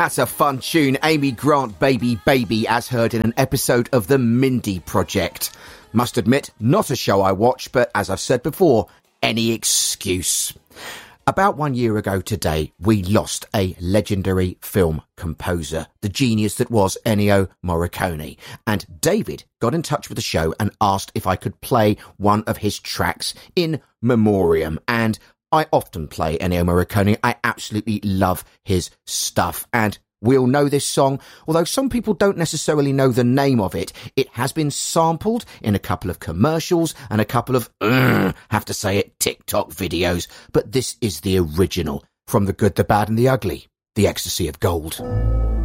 That's a fun tune. Amy Grant, Baby Baby, as heard in an episode of The Mindy Project. Must admit, not a show I watch, but as I've said before, any excuse. About 1 year ago today, we lost a legendary film composer, the genius that was Ennio Morricone. And David got in touch with the show and asked if I could play one of his tracks in memoriam. And I often play Ennio Morricone. I absolutely love his stuff. And we all know this song, although some people don't necessarily know the name of it. It has been sampled in a couple of commercials and a couple of, have to say it, TikTok videos. But this is the original from The Good, the Bad and the Ugly, The Ecstasy of Gold.